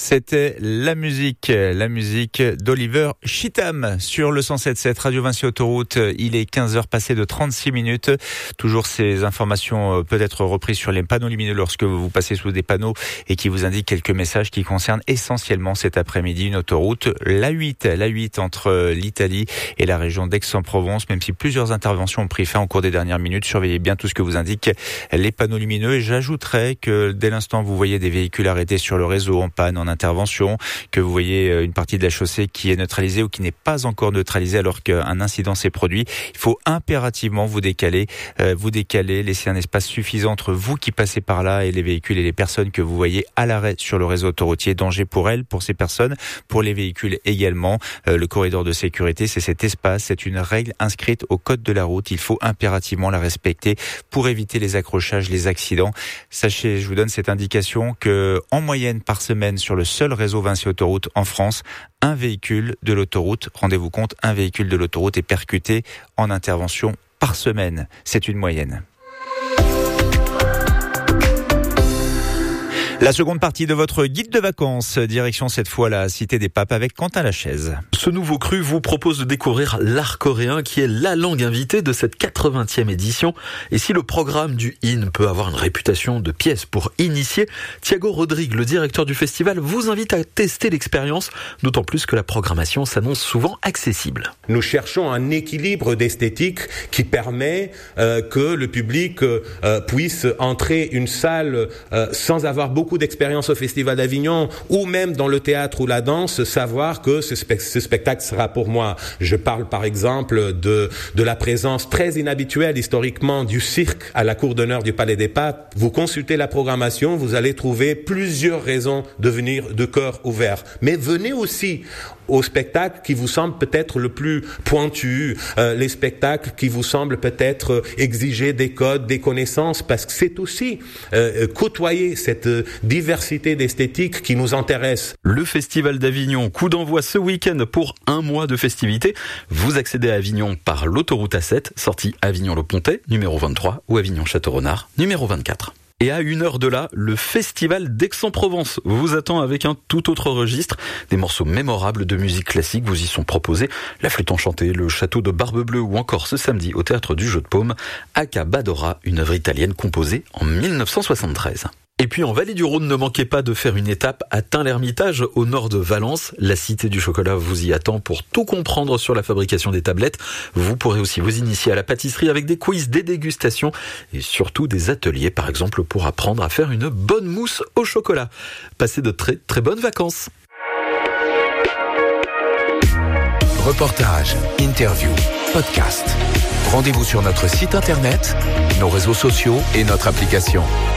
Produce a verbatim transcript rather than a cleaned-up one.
C'était la musique, la musique d'Oliver Cheatham sur le cent sept virgule sept Radio Vinci Autoroute. Il est quinze heures passées de trente-six minutes. Toujours ces informations peut-être reprises sur les panneaux lumineux lorsque vous passez sous des panneaux et qui vous indiquent quelques messages qui concernent essentiellement cet après-midi une autoroute, l'A huit, l'A huit entre l'Italie et la région d'Aix-en-Provence, même si plusieurs interventions ont pris fin au cours des dernières minutes. Surveillez bien tout ce que vous indiquent les panneaux lumineux et j'ajouterais que dès l'instant vous voyez des véhicules arrêtés sur le réseau en panne, en intervention, que vous voyez une partie de la chaussée qui est neutralisée ou qui n'est pas encore neutralisée alors qu'un incident s'est produit, il faut impérativement vous décaler, euh, vous décaler, laisser un espace suffisant entre vous qui passez par là et les véhicules et les personnes que vous voyez à l'arrêt sur le réseau autoroutier. Danger pour elles, pour ces personnes, pour les véhicules également. Euh, le corridor de sécurité, c'est cet espace, c'est une règle inscrite au code de la route. Il faut impérativement la respecter pour éviter les accrochages, les accidents. Sachez, je vous donne cette indication que en moyenne par semaine sur le seul réseau Vinci Autoroute en France, un véhicule de l'autoroute, rendez-vous compte, un véhicule de l'autoroute est percuté en intervention par semaine. C'est une moyenne. La seconde partie de votre guide de vacances, direction cette fois la Cité des Papes avec Quentin Lachaise. Ce nouveau cru vous propose de découvrir l'art coréen qui est la langue invitée de cette quatre-vingtième édition. Et si le programme du I N peut avoir une réputation de pièce pour initier, Thiago Rodrigue, le directeur du festival, vous invite à tester l'expérience, d'autant plus que la programmation s'annonce souvent accessible. Nous cherchons un équilibre d'esthétique qui permet euh, que le public euh, puisse entrer une salle euh, sans avoir beaucoup d'expérience au Festival d'Avignon ou même dans le théâtre ou la danse, savoir que ce, spe- ce spectacle sera pour moi. Je parle par exemple de, de la présence très inhabituelle historiquement du cirque à la cour d'honneur du Palais des Papes. Vous consultez la programmation, vous allez trouver plusieurs raisons de venir de cœur ouvert. Mais venez aussi au spectacle qui vous semble peut-être le plus pointu, euh, les spectacles qui vous semblent peut-être exiger des codes, des connaissances, parce que c'est aussi euh, côtoyer cette euh, diversité d'esthétique qui nous intéresse. Le Festival d'Avignon, coup d'envoi ce week-end pour un mois de festivités. Vous accédez à Avignon par l'autoroute A sept, sortie Avignon-le-Pontet, numéro vingt-trois, ou Avignon-Château-Renard, numéro vingt-quatre. Et à une heure de là, le Festival d'Aix-en-Provence vous attend avec un tout autre registre. Des morceaux mémorables de musique classique vous y sont proposés. La flûte enchantée, le château de Barbe-Bleue ou encore ce samedi au Théâtre du Jeu de Paume, Accabadora, une œuvre italienne composée en dix-neuf cent soixante-treize. Et puis en Vallée du Rhône, ne manquez pas de faire une étape à Tain-l'Hermitage, au nord de Valence. La Cité du Chocolat vous y attend pour tout comprendre sur la fabrication des tablettes. Vous pourrez aussi vous initier à la pâtisserie avec des quiz, des dégustations et surtout des ateliers, par exemple pour apprendre à faire une bonne mousse au chocolat. Passez de très très bonnes vacances. Reportages, interviews, podcasts. Rendez-vous sur notre site internet, nos réseaux sociaux et notre application.